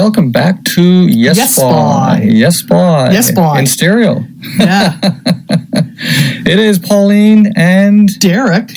welcome back to Yes Boy. Yes Boy. Yes Boy. In stereo. Yeah. It is Pauline and Derek.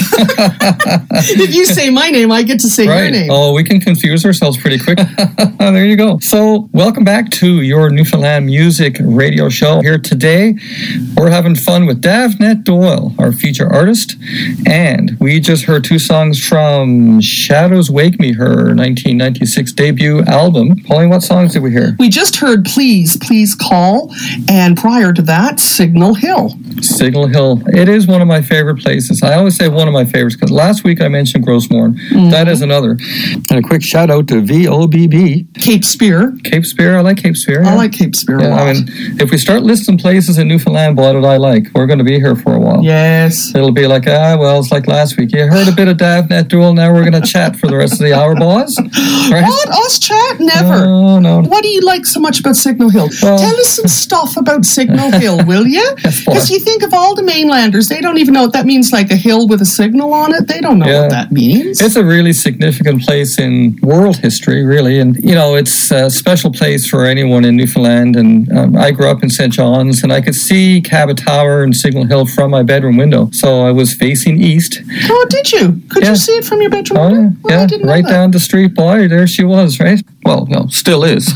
If you say my name, I get to say your name. Oh, we can confuse ourselves pretty quick. There you go. So, welcome back to your Newfoundland Music Radio Show. Here today, we're having fun with Davnet Doyle, our feature artist, and we just heard two songs from Shadows Wake Me, her 1996 debut album. Pauline, what songs did we hear? We just heard Please, Please Call, and prior to that, Signal Hill. Signal Hill. It is one of my favorite places. I always say one of my favorites because last week I mentioned Grossmorn. Mm-hmm. That is another. And a quick shout out to VOBB. Cape Spear. Cape Spear. I like Cape Spear. I like Cape Spear a lot. I mean, if we start listing places in Newfoundland, what did I like? We're going to be here for a while. Yes. It'll be like, it's like last week. You heard a bit of Davnet Doyle. Now we're going to chat for the rest of the hour, boys. Right? What? Us chat? Never. No. What do you like so much about Signal Hill? Tell us some stuff about Signal Hill, will you? Because you think of all the mainlanders, they don't even know what that means, like a hill with a signal on it. They don't know what that means. It's a really significant place in world history, really. And, it's a special place for anyone in Newfoundland. And I grew up in St. John's, and I could see Cabot Tower and Signal Hill from my bedroom window. So I was facing east. Oh, did you? Could you see it from your bedroom window? Well, I didn't know that. Down the street, boy, there she was, right? Well, no, still is.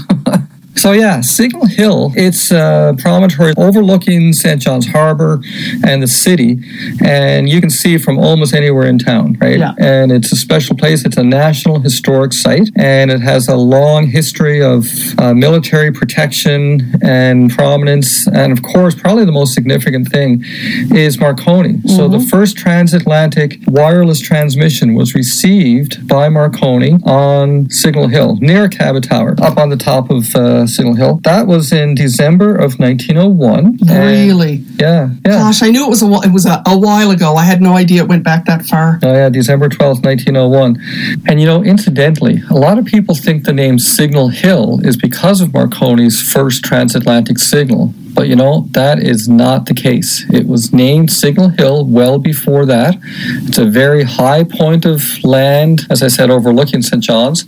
So Signal Hill, it's a promontory overlooking St. John's Harbour and the city, and you can see it from almost anywhere in town, right? Yeah. And it's a special place. It's a National Historic Site, and it has a long history of military protection and prominence, and of course, probably the most significant thing is Marconi. Mm-hmm. So the first transatlantic wireless transmission was received by Marconi on Signal Hill, near Cabot Tower, up on the top of Signal Hill. That was in December of 1901. Really? Yeah. Gosh, I knew it was a while ago. I had no idea it went back that far. Oh yeah, December 12th, 1901. And incidentally, a lot of people think the name Signal Hill is because of Marconi's first transatlantic signal. But that is not the case. It was named Signal Hill well before that. It's a very high point of land, as I said, overlooking St. John's.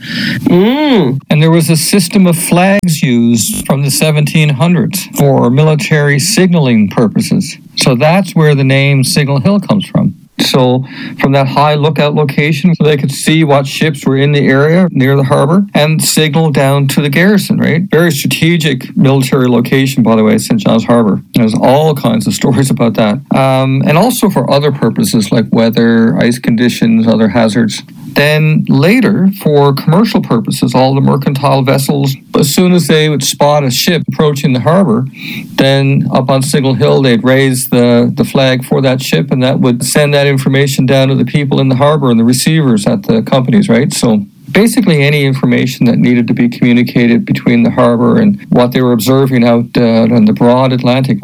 And there was a system of flags used from the 1700s for military signaling purposes. So that's where the name Signal Hill comes from. So from that high lookout location, so they could see what ships were in the area near the harbor and signal down to the garrison, right? Very strategic military location, by the way, St. John's Harbor. There's all kinds of stories about that. And also for other purposes like weather, ice conditions, other hazards. Then later, for commercial purposes, all the mercantile vessels, as soon as they would spot a ship approaching the harbor, then up on Signal Hill, they'd raise the flag for that ship, and that would send that information down to the people in the harbor and the receivers at the companies, right? So basically any information that needed to be communicated between the harbor and what they were observing out on the broad Atlantic.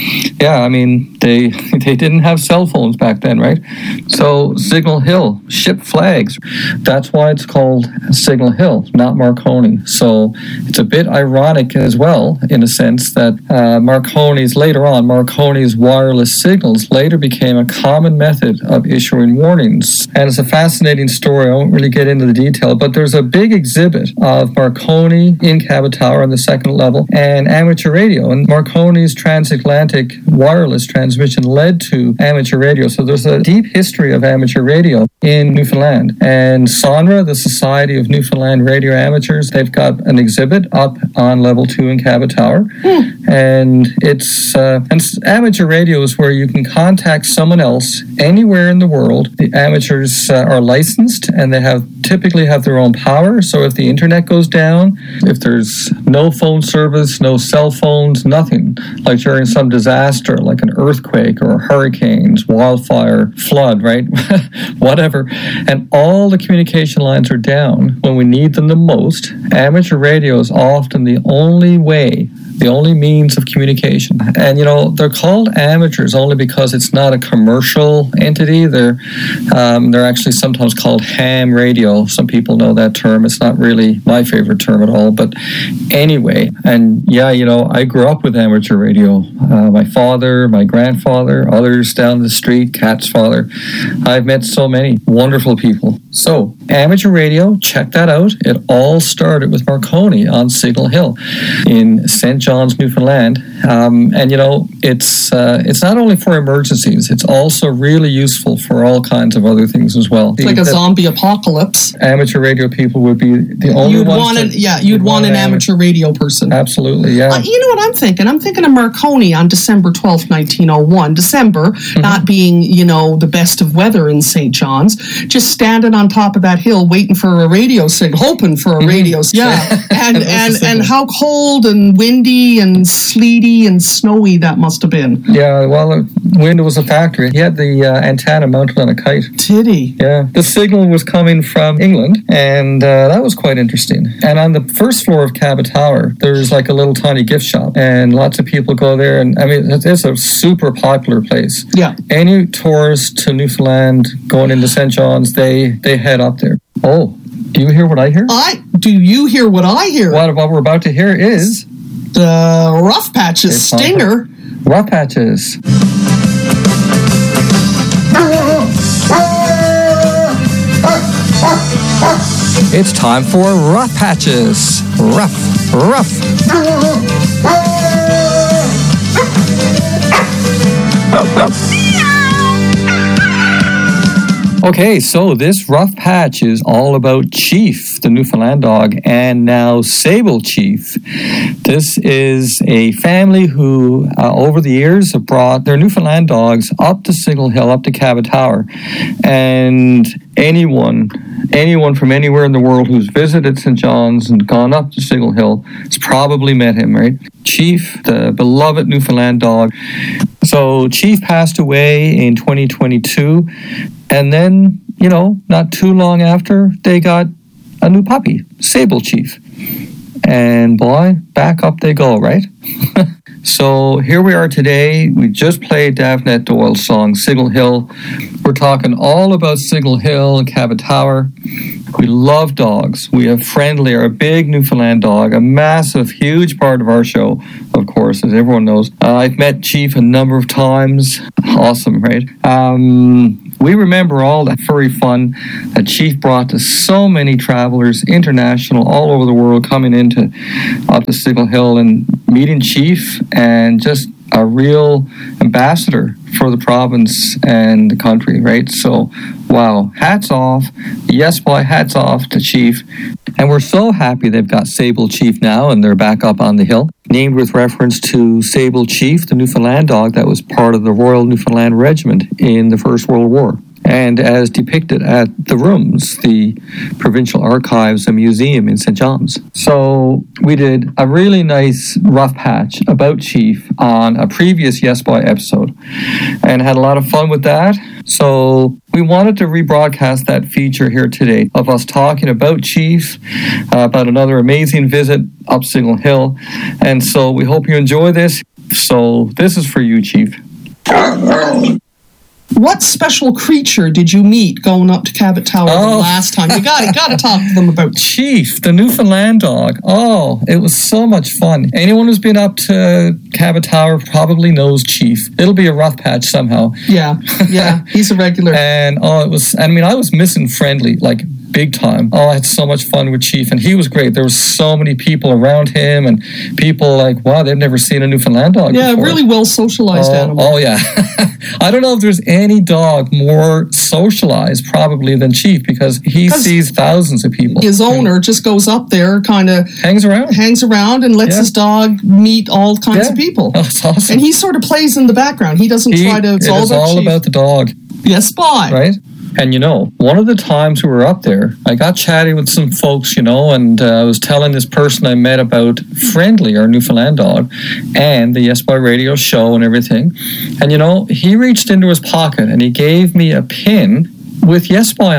They didn't have cell phones back then, right? So Signal Hill, ship flags, that's why it's called Signal Hill, not Marconi. So it's a bit ironic as well, in a sense, that Marconi's wireless signals later became a common method of issuing warnings. And it's a fascinating story. I won't really get into the detail, but there's a big exhibit of Marconi in Cabot Tower on the second level and amateur radio. And Marconi's transatlantic wireless transmission led to amateur radio. So there's a deep history of amateur radio in Newfoundland. And SONRA, the Society of Newfoundland Radio Amateurs, they've got an exhibit up on level 2 in Cabot Tower. And it's amateur radio is where you can contact someone else anywhere in the world. The amateurs are licensed, and they typically have their own power. So if the internet goes down, if there's no phone service, no cell phones, nothing, like during some disaster, like an earthquake or hurricanes, wildfire, flood, right? Whatever. And all the communication lines are down when we need them the most. Amateur radio is often the only way the only means of communication. And, you know, they're called amateurs only because it's not a commercial entity. They're actually sometimes called ham radio. Some people know that term. It's not really my favorite term at all. But anyway, and yeah, you know, I grew up with amateur radio. My father, my grandfather, others down the street, Kat's father. I've met so many wonderful people. So, amateur radio, check that out. It all started with Marconi on Signal Hill in St. John's, Newfoundland. And, you know, it's not only for emergencies, it's also really useful for all kinds of other things as well. It's like a zombie apocalypse. Amateur radio people would be the only ones. You'd want an amateur radio person. Absolutely, yeah. You know what I'm thinking? I'm thinking of Marconi on December 12th, 1901. December, not being, you know, the best of weather in St. John's, just standing on top of that hill waiting for a radio signal, hoping for a radio signal. Yeah, and how cold and windy and sleety and snowy that must have been. Yeah, well, wind was a factor. He had the antenna mounted on a kite. Did he? Yeah. The signal was coming from England, and that was quite interesting. And on the first floor of Cabot Tower, there's like a little tiny gift shop, and lots of people go there. And I mean, it's a super popular place. Yeah. Any tourists to Newfoundland going into St. John's, they head up there. Oh, do you hear what I hear? Do you hear what I hear? What we're about to hear is the Rough Patches Stinger. Rough Patches. It's time for Rough Patches. Rough. Okay, so this rough patch is all about Chief, the Newfoundland dog, and now Sable Chief. This is a family who, over the years, have brought their Newfoundland dogs up to Signal Hill, up to Cabot Tower, and anyone from anywhere in the world who's visited St. John's and gone up to Signal Hill has probably met him, right? Chief, the beloved Newfoundland dog. So Chief passed away in 2022, and then, you know, not too long after, they got a new puppy, Sable Chief. And boy, back up they go, right? So here we are today. We just played Daphne Doyle's song, Signal Hill. We're talking all about Signal Hill and Cabot Tower. We love dogs. We have Friendly, our big Newfoundland dog, a massive, huge part of our show, of course, as everyone knows. I've met Chief a number of times. Awesome, right? We remember all that furry fun that Chief brought to so many travelers, international, all over the world, coming up to Signal Hill and meeting Chief, and just a real ambassador for the province and the country, right? So, wow, hats off. Yes, boy, hats off to Chief. And we're so happy they've got Sable Chief now, and they're back up on the hill. Named with reference to Sable Chief, the Newfoundland dog that was part of the Royal Newfoundland Regiment in the First World War. And as depicted at the Rooms, the Provincial Archives and Museum in St. John's. So we did a really nice rough patch about Chief on a previous Yes Boy episode and had a lot of fun with that. So we wanted to rebroadcast that feature here today of us talking about Chief, about another amazing visit up Signal Hill. And so we hope you enjoy this. So this is for you, Chief. What special creature did you meet going up to Cabot Tower the last time? You got to talk to them about Chief, the Newfoundland dog. Oh, it was so much fun. Anyone who's been up to Cabot Tower probably knows Chief. It'll be a rough patch somehow. Yeah, he's a regular. And I was missing Friendly, like big time. I had so much fun with Chief, and he was great. There were so many people around him, and people like, wow, they've never seen a Newfoundland dog before. Yeah, really well socialized animal. Oh, yeah. I don't know if there's any dog more socialized probably than Chief, because he sees thousands of people. His owner just goes up there, kind of hangs around and lets his dog meet all kinds of people. Oh, that's awesome. And he sort of plays in the background. He doesn't try to. It's all about the dog. Yes, boy. Right? And, you know, one of the times we were up there, I got chatting with some folks, you know, and I was telling this person I met about Friendly, our Newfoundland dog, and the Yes Boy Radio show and everything. And, you know, he reached into his pocket and he gave me a pin with Yes Boy on it.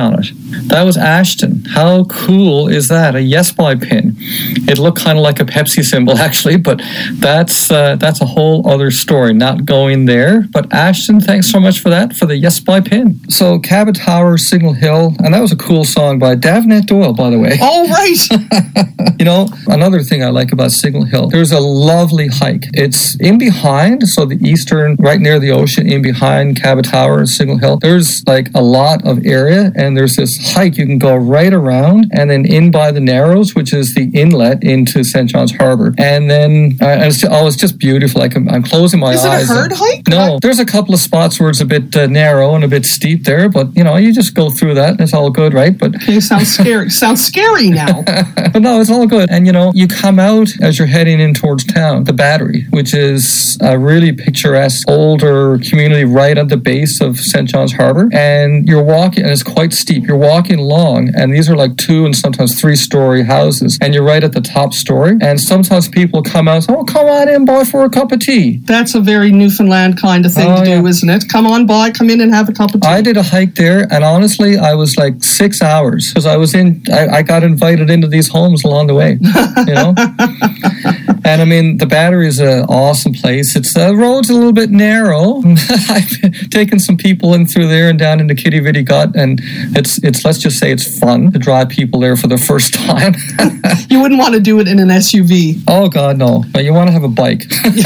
That was Ashton. How cool is that? A Yes Boy pin. It looked kind of like a Pepsi symbol, actually, but that's a whole other story. Not going there. But Ashton, thanks so much for that, for the Yes Boy pin. So Cabot Tower, Signal Hill, and that was a cool song by Davnet Doyle, by the way. Oh, right. You know, another thing I like about Signal Hill, there's a lovely hike. It's in behind, so the eastern, right near the ocean, in behind Cabot Tower and Signal Hill. There's like a lot of area, and there's this hike you can go right around, and then in by the Narrows, which is the inlet into St. John's Harbor. And then, it's just beautiful. Like I'm closing my eyes. Is it a herd hike? No, there's a couple of spots where it's a bit narrow and a bit steep there, but you know, you just go through that and it's all good, right? But it sounds scary. Sounds scary now. But no, it's all good. And you know, you come out as you're heading in towards town, the Battery, which is a really picturesque older community right at the base of St. John's Harbor. And you're walking, and it's quite steep. You're walking along, and these are like 2 and sometimes 3-story houses, and you're right at the top story. And sometimes people come out, oh, come on in, boy, for a cup of tea. That's a very Newfoundland kind of thing to do, isn't it? Come on, boy, come in and have a cup of tea. I did a hike there, and honestly, I was like 6 hours because I got invited into these homes along the way, you know? And I mean, the Battery is an awesome place. It's the road's a little bit narrow. I've taken some people in through there and down into Kitty Vitty Gut, and it's let's just say it's fun to drive people there for the first time. You wouldn't want to do it in an SUV. Oh God, no! But you want to have a bike.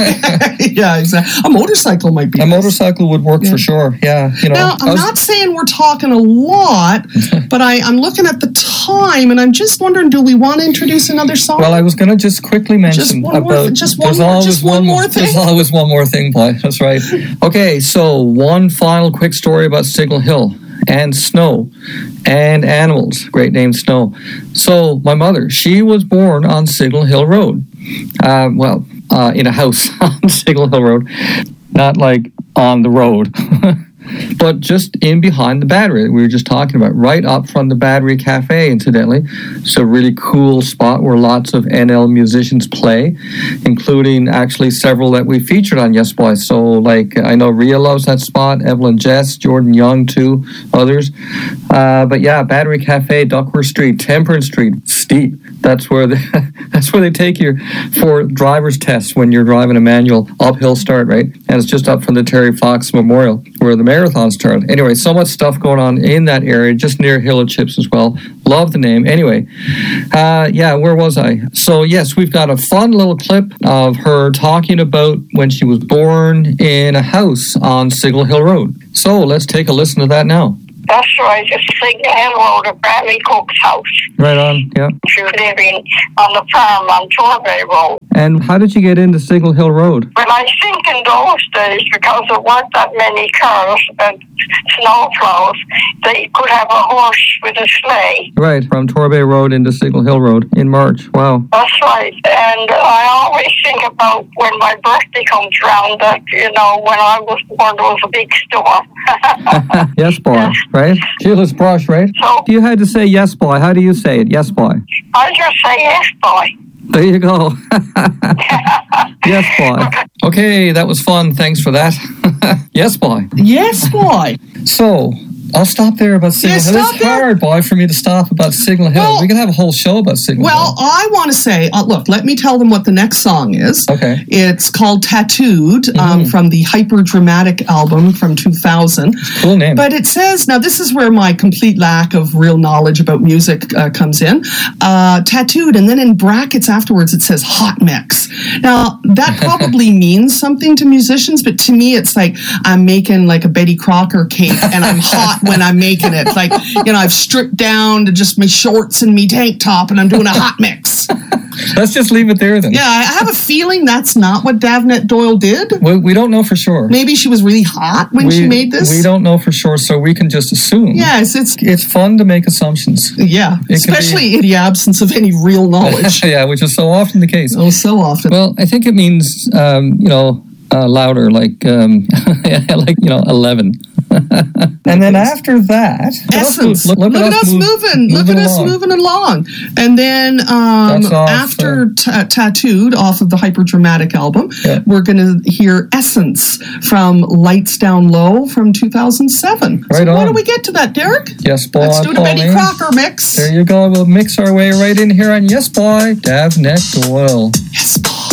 Yeah, exactly. A motorcycle might be. A motorcycle would work for sure. Yeah, you know. Now, I'm not saying we're talking a lot, but I'm looking at the time, and I'm just wondering, do we want to introduce another song? Well, I was going to just quickly mention There's always one more thing, boy. That's right. Okay, so one final quick story about Signal Hill and snow and animals. Great name, Snow. So my mother, she was born on Signal Hill Road. In a house on Signal Hill Road, not like on the road. But just in behind the Battery that we were just talking about, right up from the Battery Cafe, incidentally. It's a really cool spot where lots of NL musicians play, including actually several that we featured on Yes Boy. So, like, I know Rhea loves that spot, Evelyn Jess, Jordan Young, too, others. But yeah, Battery Cafe, Duckworth Street, Temperance Street, steep. That's where they take you for driver's tests when you're driving a manual uphill start, right? And it's just up from the Terry Fox Memorial, where the marathon started. Anyway, so much stuff going on in that area, just near Hill of Chips as well. Love the name. Anyway, where was I? So yes, we've got a fun little clip of her talking about when she was born in a house on Signal Hill Road. So let's take a listen to that now. That's right, it's Signal Hill Road at Bradley Cook's house. Right on, yeah. She was living on the farm on Torbay Road. And how did you get into Signal Hill Road? Well, I think in those days, because there weren't that many cars and snowplows, they could have a horse with a sleigh. Right, from Torbay Road into Signal Hill Road in March. Wow. That's right. And I always think about when my birthday comes around that, you know, when I was born, there was a big storm. Yes, boy. Right? Sheila's brush, right? So, you had to say yes, boy. How do you say it? Yes, boy. I just say yes, boy. There you go. Yes, boy. Okay, that was fun. Thanks for that. Yes, boy. Yes, boy. So, I'll stop there about Signal Hill. It's hard, boy, for me to stop about Signal Hill. Well, we could have a whole show about Signal Hill. Well, I want to say, look, let me tell them what the next song is. Okay. It's called Tattooed from the Hyper Dramatic album from 2000. Cool name. But it says, now this is where my complete lack of real knowledge about music comes in. Tattooed, and then in brackets afterwards it says Hot Mix. Now, that probably means something to musicians, but to me it's like I'm making like a Betty Crocker cake and I'm hot when I'm making it. Like, you know, I've stripped down to just my shorts and me tank top and I'm doing a hot mix. Let's just leave it there then. Yeah, I have a feeling that's not what Davnet Doyle did. We don't know for sure. Maybe she was really hot when she made this. We don't know for sure, so we can just assume. Yes, it's fun to make assumptions. Yeah, especially in the absence of any real knowledge. Yeah, which is so often the case. Oh, so often. Well, I think it means, louder, like 11. And then after that, Essence. Look at us moving. Look at us moving along. And then after Tattooed off of the Hyperdramatic album, we're going to hear Essence from Lights Down Low from 2007. Right on. Why don't we get to that, Derek? Yes, boy. Let's do the Betty Crocker mix. There you go. We'll mix our way right in here on Yes, Boy, Davnek Doyle. Yes, boy.